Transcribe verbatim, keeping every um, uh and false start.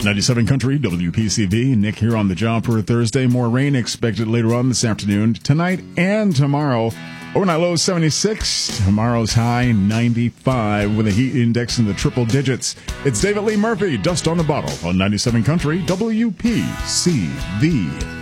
ninety-seven Country, W P C V. Nick here on the job for a Thursday. More rain expected later on this afternoon, tonight and tomorrow. Overnight low seventy-six. Tomorrow's high ninety-five with a heat index in the triple digits. It's David Lee Murphy, Dust on the Bottle on ninety-seven Country, W P C V.